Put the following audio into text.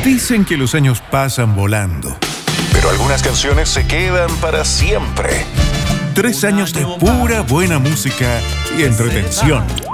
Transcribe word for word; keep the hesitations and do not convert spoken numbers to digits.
Dicen que los años pasan volando, pero algunas canciones se quedan para siempre. Tres años de pura buena música y entretención.